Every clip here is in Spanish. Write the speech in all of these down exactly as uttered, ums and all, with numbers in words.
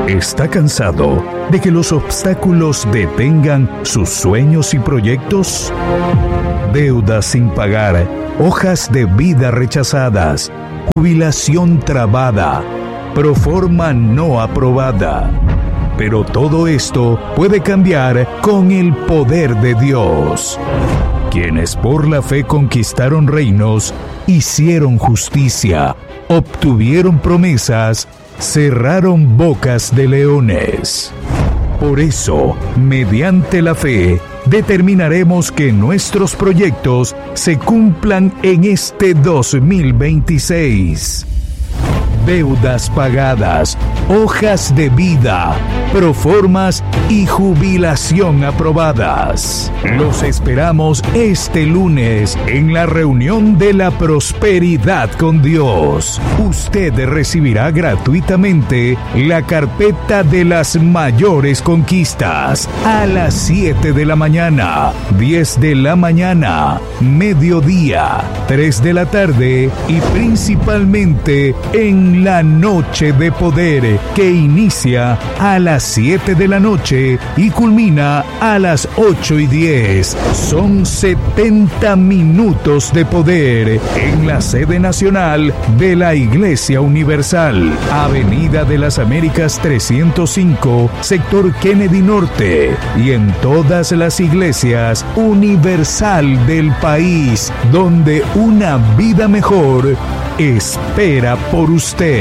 ¿Está cansado de que los obstáculos detengan sus sueños y proyectos? Deudas sin pagar, hojas de vida rechazadas, jubilación trabada, proforma no aprobada. Pero todo esto puede cambiar con el poder de Dios. Quienes por la fe conquistaron reinos, hicieron justicia, obtuvieron promesas, cerraron bocas de leones. Por eso, mediante la fe, determinaremos que nuestros proyectos se cumplan en este dos mil veintiséis. Deudas pagadas, hojas de vida, proformas y jubilación aprobadas. Los esperamos este lunes en la reunión de la prosperidad con Dios. Usted recibirá gratuitamente la carpeta de las mayores conquistas a las siete de la mañana, diez de la mañana, mediodía, tres de la tarde y principalmente en la noche de poder, que inicia a las siete de la noche y culmina a las ocho y diez. Son setenta minutos de poder en la sede nacional de la Iglesia Universal, Avenida de las Américas trescientos cinco, sector Kennedy Norte, y en todas las iglesias universal del país, donde una vida mejor espera por usted.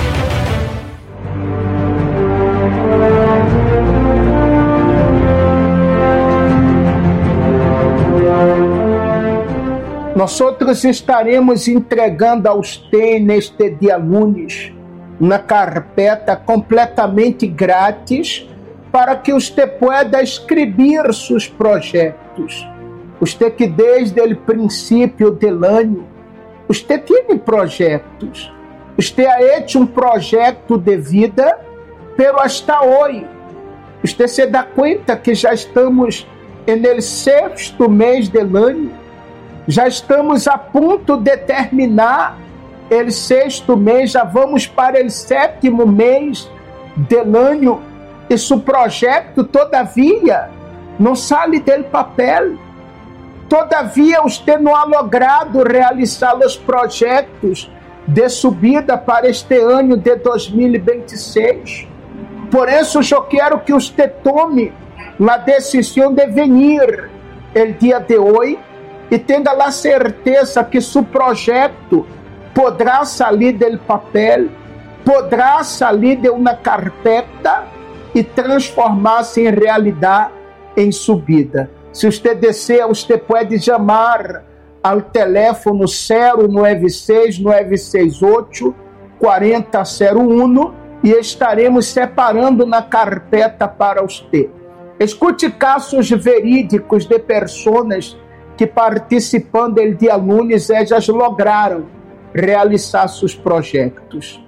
Nosotros estaremos entregando a usted neste dia lunes uma carpeta completamente grátis para que você pueda escrever seus projetos. Você que desde o princípio do ano, você tem projetos. Você ha hecho um projeto de vida, pero hasta hoje. Você se dá conta que já estamos no sexto mês do ano. Já estamos a ponto de terminar o sexto mês, já vamos para o sétimo mês do ano. E seu projeto, todavia, não sai do papel. Todavia, você não ha logrado realizar os projetos de subida para este ano de dois mil e vinte e seis. Por isso, eu quero que você tome a decisão de vir o dia de hoje e tenha a certeza que seu projeto poderá sair do papel, poderá sair de uma carpeta e transformar-se em realidade em subida. Se você deseja, você pode chamar ao teléfono zero nove seis nove seis oito quatro zero zero um e estaremos separando na carpeta para você. Escute casos verídicos de pessoas que participando do dia lunes elas lograram realizar seus projetos.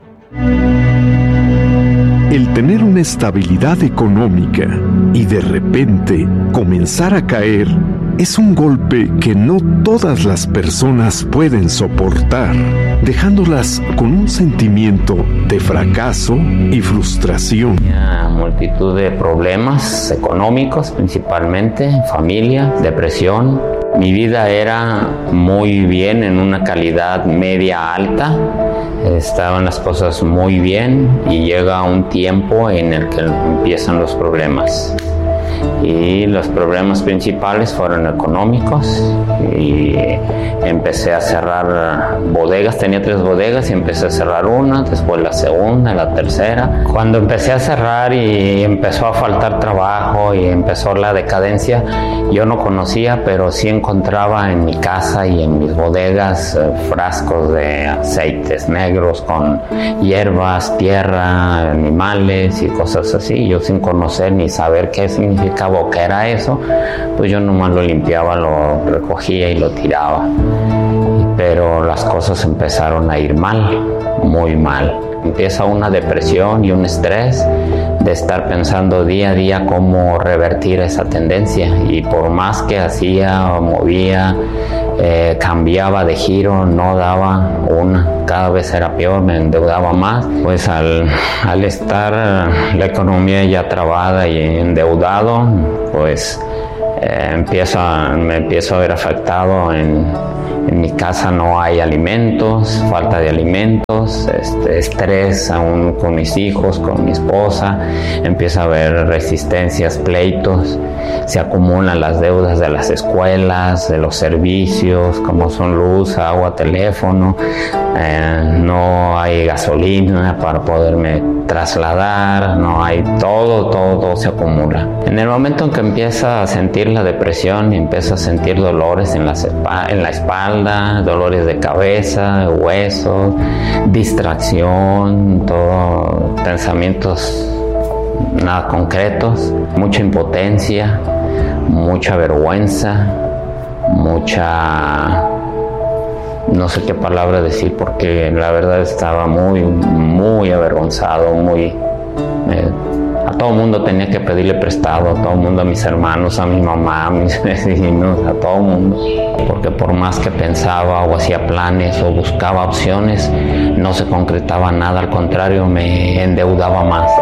El tener una estabilidad económica y de repente comenzar a caer es un golpe que no todas las personas pueden soportar, dejándolas con un sentimiento de fracaso y frustración. Una multitud de problemas económicos, principalmente, familia, depresión. Mi vida era muy bien, en una calidad media alta. Estaban las cosas muy bien y llega un tiempo en el que empiezan los problemas. Y los problemas principales fueron económicos y empecé a cerrar bodegas, tenía tres bodegas y empecé a cerrar una, después la segunda, la tercera. Cuando empecé a cerrar y empezó a faltar trabajo y empezó la decadencia, yo no conocía, pero sí encontraba en mi casa y en mis bodegas eh, frascos de aceites negros con hierbas, tierra, animales y cosas así. Yo sin conocer ni saber qué significaba o qué era eso, pues yo nomás lo limpiaba, lo recogía y lo tiraba. Pero las cosas empezaron a ir mal, muy mal. Empieza una depresión y un estrés de estar pensando día a día cómo revertir esa tendencia, y por más que hacía o movía eh, cambiaba de giro, no daba una, cada vez era peor, me endeudaba más. Pues al, al estar la economía ya trabada y endeudado, pues eh, empiezo a, me empiezo a ver afectado. En, en mi casa no hay alimentos, falta de alimentos, este, estrés aún con mis hijos, con mi esposa, empieza a haber resistencias, pleitos, se acumulan las deudas de las escuelas, de los servicios, como son luz, agua, teléfono, eh, no hay gasolina para poderme trasladar, no hay todo, todo, todo se acumula. En el momento en que empieza a sentir la depresión y empieza a sentir dolores en la, en la espalda, dolores de cabeza, huesos, distracción, todo, pensamientos nada concretos, mucha impotencia, mucha vergüenza, mucha... no sé qué palabra decir porque la verdad estaba muy, muy avergonzado, muy... Eh, a todo el mundo tenía que pedirle prestado, a todo el mundo, a mis hermanos, a mi mamá, a mis vecinos, a todo el mundo. Porque por más que pensaba o hacía planes o buscaba opciones, no se concretaba nada, al contrario, me endeudaba más.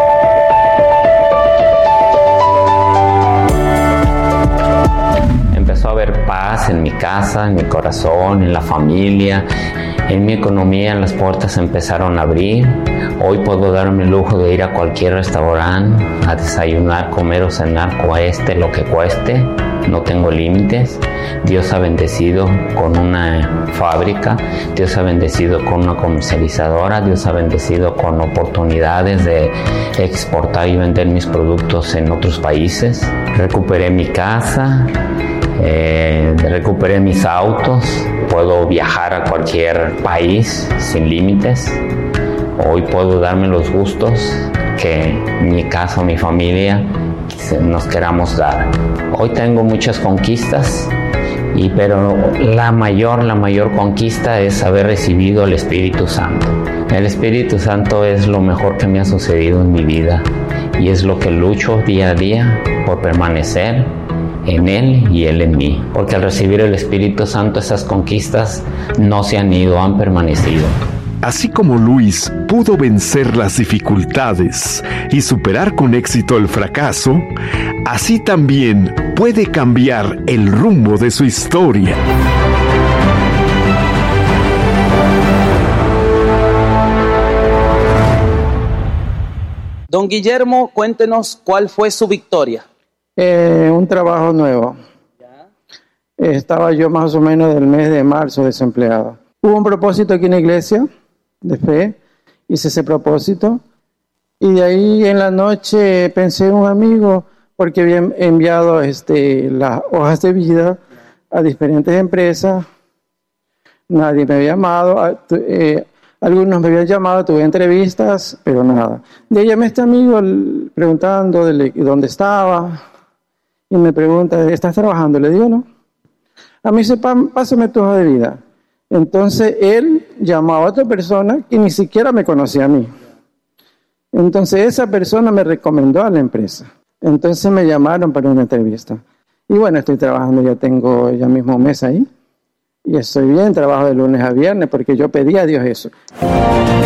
Empezó a haber paz en mi casa, en mi corazón, en la familia, en mi economía. Las puertas empezaron a abrir. Hoy puedo darme el lujo de ir a cualquier restaurante a desayunar, comer o cenar, cueste lo que cueste. No tengo límites. Dios ha bendecido con una fábrica, Dios ha bendecido con una comercializadora, Dios ha bendecido con oportunidades de exportar y vender mis productos en otros países. Recuperé mi casa. Eh, recuperé mis autos, puedo viajar a cualquier país sin límites. Hoy puedo darme los gustos que mi casa o mi familia nos queramos dar. Hoy tengo muchas conquistas, y, pero la mayor, la mayor conquista es haber recibido el Espíritu Santo. El Espíritu Santo es lo mejor que me ha sucedido en mi vida y es lo que lucho día a día por permanecer en Él y Él en mí, porque al recibir el Espíritu Santo esas conquistas no se han ido, han permanecido. Así como Luis pudo vencer las dificultades y superar con éxito el fracaso, así también puede cambiar el rumbo de su historia. Don Guillermo, cuéntenos cuál fue su victoria. Eh, un trabajo nuevo. ¿Ya? Eh, estaba yo más o menos del mes de marzo desempleado. Hubo un propósito aquí en la iglesia de fe, hice ese propósito y de ahí en la noche pensé en un amigo porque había enviado este, las hojas de vida a diferentes empresas. Nadie me había llamado, eh, algunos me habían llamado, tuve entrevistas, pero nada. De ahí llamé a este amigo preguntando de dónde estaba. Y me pregunta, ¿estás trabajando? Le digo, no. A mí dice, pásame tu hoja de vida. Entonces, él llamó a otra persona que ni siquiera me conocía a mí. Entonces, esa persona me recomendó a la empresa. Entonces, me llamaron para una entrevista. Y bueno, estoy trabajando, ya tengo ya mismo un mes ahí. Y estoy bien, trabajo de lunes a viernes porque yo pedí a Dios eso.